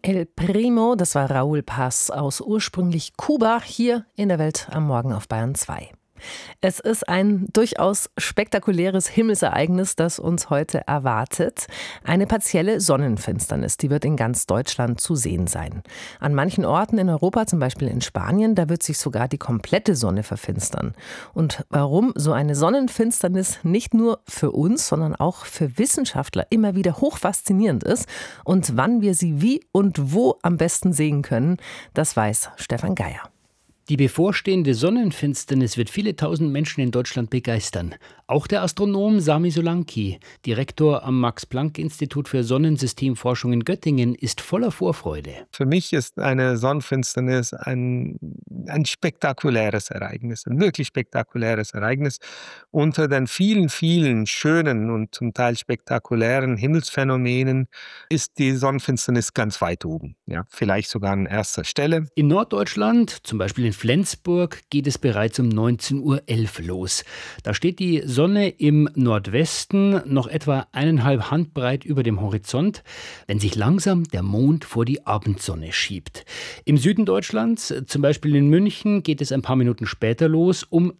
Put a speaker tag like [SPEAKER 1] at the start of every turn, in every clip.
[SPEAKER 1] El Primo, das war Raúl Paz aus ursprünglich Kuba, hier in der Welt am Morgen auf Bayern 2. Es ist ein durchaus spektakuläres Himmelsereignis, das uns heute erwartet. Eine partielle Sonnenfinsternis, die wird in ganz Deutschland zu sehen sein. An manchen Orten in Europa, zum Beispiel in Spanien, da wird sich sogar die komplette Sonne verfinstern. Und warum so eine Sonnenfinsternis nicht nur für uns, sondern auch für Wissenschaftler immer wieder hochfaszinierend ist und wann wir sie wie und wo am besten sehen können, das weiß Stefan Geier.
[SPEAKER 2] Die bevorstehende Sonnenfinsternis wird viele tausend Menschen in Deutschland begeistern. Auch der Astronom Sami Solanki, Direktor am Max-Planck-Institut für Sonnensystemforschung in Göttingen, ist voller Vorfreude.
[SPEAKER 3] Für mich ist eine Sonnenfinsternis ein spektakuläres Ereignis, ein wirklich spektakuläres Ereignis. Unter den vielen, vielen schönen und zum Teil spektakulären Himmelsphänomenen ist die Sonnenfinsternis ganz weit oben. Ja, vielleicht sogar an erster Stelle.
[SPEAKER 2] In Norddeutschland, zum Beispiel in Flensburg, geht es bereits um 19:11 Uhr los. Da steht die Sonne im Nordwesten noch etwa 1,5 Handbreit über dem Horizont, wenn sich langsam der Mond vor die Abendsonne schiebt. Im Süden Deutschlands, zum Beispiel in München, geht es ein paar Minuten später los, um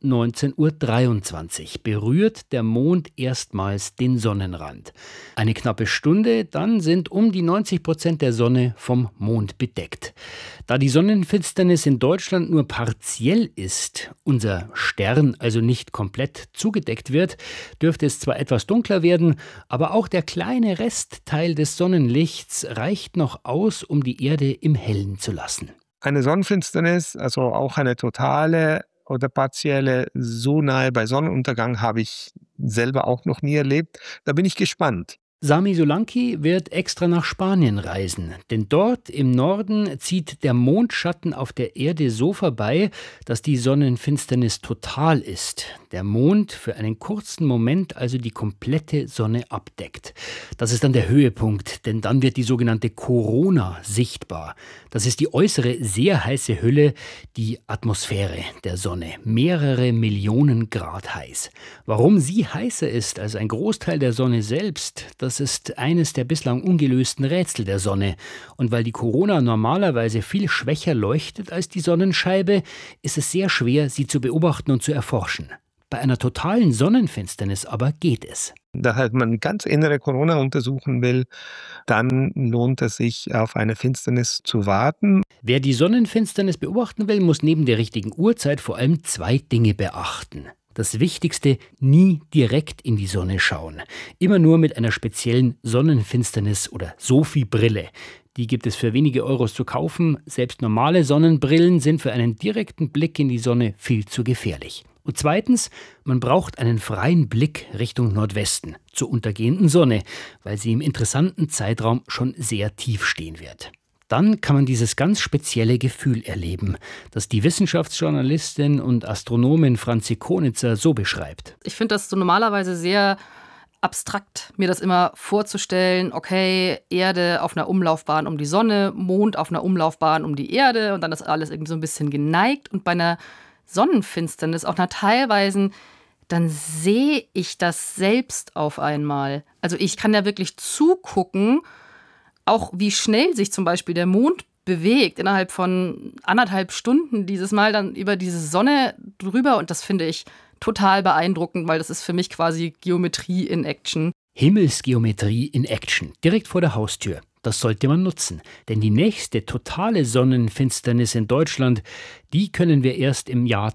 [SPEAKER 2] 19:23 Uhr. Berührt der Mond erstmals den Sonnenrand. Eine knappe Stunde, dann sind um die 90% der Sonne vom Mond bedeckt. Da die Sonnenfinsternis in Deutschland nur partiell ist, unser Stern also nicht komplett zugedeckt wird, dürfte es zwar etwas dunkler werden, aber auch der kleine Restteil des Sonnenlichts reicht noch aus, um die Erde im Hellen zu lassen.
[SPEAKER 3] Eine Sonnenfinsternis, also auch eine totale oder partielle, so nahe bei Sonnenuntergang habe ich selber auch noch nie erlebt. Da bin ich gespannt.
[SPEAKER 2] Sami Solanki wird extra nach Spanien reisen, denn dort im Norden zieht der Mondschatten auf der Erde so vorbei, dass die Sonnenfinsternis total ist. Der Mond für einen kurzen Moment also die komplette Sonne abdeckt. Das ist dann der Höhepunkt, denn dann wird die sogenannte Corona sichtbar. Das ist die äußere, sehr heiße Hülle, die Atmosphäre der Sonne, mehrere Millionen Grad heiß. Warum sie heißer ist als ein Großteil der Sonne selbst, das ist eines der bislang ungelösten Rätsel der Sonne. Und weil die Corona normalerweise viel schwächer leuchtet als die Sonnenscheibe, ist es sehr schwer, sie zu beobachten und zu erforschen. Bei einer totalen Sonnenfinsternis aber geht es.
[SPEAKER 3] Da halt man ganz innere Corona untersuchen will, dann lohnt es sich, auf eine Finsternis zu warten.
[SPEAKER 2] Wer die Sonnenfinsternis beobachten will, muss neben der richtigen Uhrzeit vor allem 2 Dinge beachten. Das Wichtigste, nie direkt in die Sonne schauen. Immer nur mit einer speziellen Sonnenfinsternis- oder SOFI-Brille. Die gibt es für wenige Euros zu kaufen. Selbst normale Sonnenbrillen sind für einen direkten Blick in die Sonne viel zu gefährlich. Und zweitens, man braucht einen freien Blick Richtung Nordwesten, zur untergehenden Sonne, weil sie im interessanten Zeitraum schon sehr tief stehen wird. Dann kann man dieses ganz spezielle Gefühl erleben, das die Wissenschaftsjournalistin und Astronomin Franzi Konitzer so beschreibt.
[SPEAKER 4] Ich finde das so normalerweise sehr abstrakt, mir das immer vorzustellen, okay, Erde auf einer Umlaufbahn um die Sonne, Mond auf einer Umlaufbahn um die Erde und dann ist alles irgendwie so ein bisschen geneigt. Und bei einer Sonnenfinsternis, auch einer teilweisen, dann sehe ich das selbst auf einmal. Also ich kann ja wirklich zugucken, auch wie schnell sich zum Beispiel der Mond bewegt, innerhalb von 1,5 Stunden dieses Mal dann über diese Sonne drüber. Und das finde ich total beeindruckend, weil das ist für mich quasi Geometrie in Action.
[SPEAKER 2] Himmelsgeometrie in Action, direkt vor der Haustür. Das sollte man nutzen, denn die nächste totale Sonnenfinsternis in Deutschland, die können wir erst im Jahr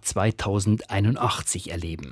[SPEAKER 2] 2081 erleben.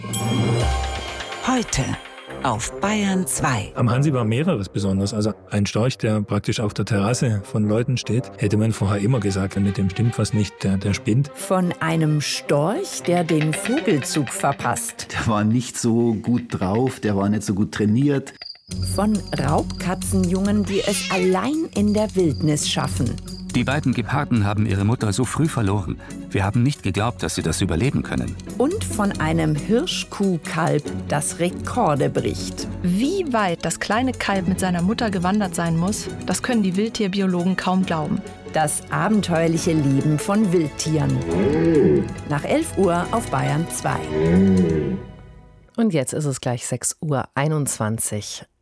[SPEAKER 5] Heute auf Bayern 2.
[SPEAKER 6] Am Hansi war mehreres besonders. Also ein Storch, der praktisch auf der Terrasse von Leuten steht, hätte man vorher immer gesagt, mit dem stimmt was nicht, der spinnt.
[SPEAKER 5] Von einem Storch, der den Vogelzug verpasst.
[SPEAKER 7] Der war nicht so gut drauf, der war nicht so gut trainiert.
[SPEAKER 5] Von Raubkatzenjungen, die es allein in der Wildnis schaffen.
[SPEAKER 8] Die beiden Geparden haben ihre Mutter so früh verloren. Wir haben nicht geglaubt, dass sie das überleben können.
[SPEAKER 5] Und von einem Hirschkuhkalb, das Rekorde bricht.
[SPEAKER 9] Wie weit das kleine Kalb mit seiner Mutter gewandert sein muss, das können die Wildtierbiologen kaum glauben.
[SPEAKER 5] Das abenteuerliche Leben von Wildtieren. Nach 11 Uhr auf Bayern 2.
[SPEAKER 1] Und jetzt ist es gleich 6:21 Uhr.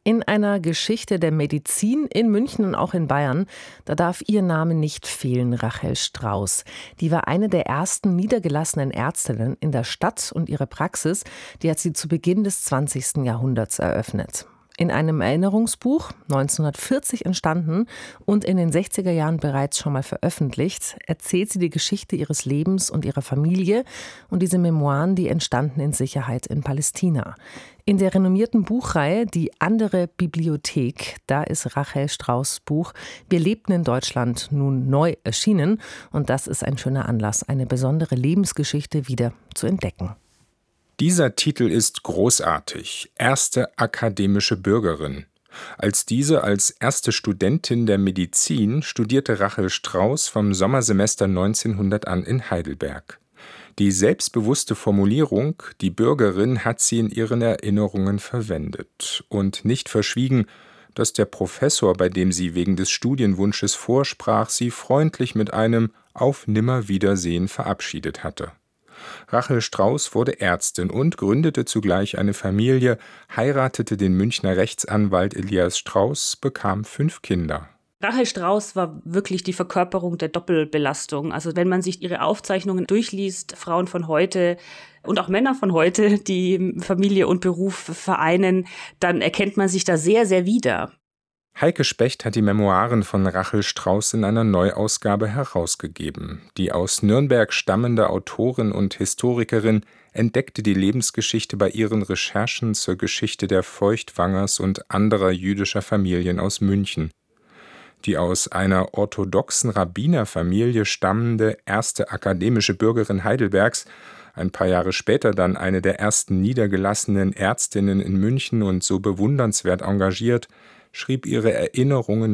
[SPEAKER 1] In einer Geschichte der Medizin in München und auch in Bayern, da darf ihr Name nicht fehlen, Rachel Strauß. Die war eine der ersten niedergelassenen Ärztinnen in der Stadt und ihre Praxis, die hat sie zu Beginn des 20. Jahrhunderts eröffnet. In einem Erinnerungsbuch, 1940 entstanden und in den 60er Jahren bereits schon mal veröffentlicht, erzählt sie die Geschichte ihres Lebens und ihrer Familie und diese Memoiren, die entstanden in Sicherheit in Palästina. In der renommierten Buchreihe Die andere Bibliothek, da ist Rachel Strauß' Buch Wir lebten in Deutschland nun neu erschienen. Und das ist ein schöner Anlass, eine besondere Lebensgeschichte wieder zu entdecken.
[SPEAKER 10] Dieser Titel ist großartig. Erste akademische Bürgerin. Als erste Studentin der Medizin studierte Rachel Strauß vom Sommersemester 1900 an in Heidelberg. Die selbstbewusste Formulierung, die Bürgerin, hat sie in ihren Erinnerungen verwendet und nicht verschwiegen, dass der Professor, bei dem sie wegen des Studienwunsches vorsprach, sie freundlich mit einem Auf Nimmerwiedersehen verabschiedet hatte. Rachel Strauß wurde Ärztin und gründete zugleich eine Familie, heiratete den Münchner Rechtsanwalt Elias Strauß, bekam 5 Kinder.
[SPEAKER 11] Rachel Strauß war wirklich die Verkörperung der Doppelbelastung. Also wenn man sich ihre Aufzeichnungen durchliest, Frauen von heute und auch Männer von heute, die Familie und Beruf vereinen, dann erkennt man sich da sehr, sehr wieder.
[SPEAKER 10] Heike Specht hat die Memoiren von Rachel Strauß in einer Neuausgabe herausgegeben. Die aus Nürnberg stammende Autorin und Historikerin entdeckte die Lebensgeschichte bei ihren Recherchen zur Geschichte der Feuchtwangers und anderer jüdischer Familien aus München. Die aus einer orthodoxen Rabbinerfamilie stammende erste akademische Bürgerin Heidelbergs, ein paar Jahre später dann eine der ersten niedergelassenen Ärztinnen in München und so bewundernswert engagiert, schrieb ihre Erinnerungen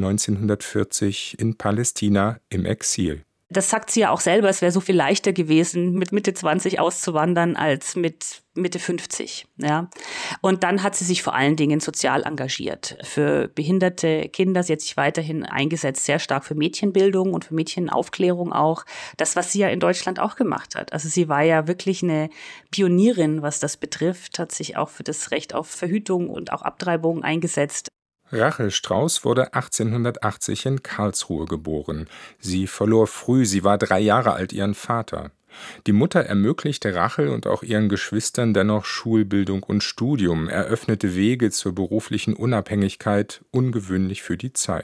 [SPEAKER 10] 1940 in Palästina im Exil.
[SPEAKER 11] Das sagt sie ja auch selber, es wäre so viel leichter gewesen, mit Mitte 20 auszuwandern, als mit Mitte 50. Ja. Und dann hat sie sich vor allen Dingen sozial engagiert für behinderte Kinder. Sie hat sich weiterhin eingesetzt, sehr stark für Mädchenbildung und für Mädchenaufklärung auch. Das, was sie ja in Deutschland auch gemacht hat. Also sie war ja wirklich eine Pionierin, was das betrifft, hat sich auch für das Recht auf Verhütung und auch Abtreibung eingesetzt.
[SPEAKER 10] Rachel Strauß wurde 1880 in Karlsruhe geboren. Sie verlor früh, sie war 3 Jahre alt, ihren Vater. Die Mutter ermöglichte Rachel und auch ihren Geschwistern dennoch Schulbildung und Studium, eröffnete Wege zur beruflichen Unabhängigkeit, ungewöhnlich für die Zeit.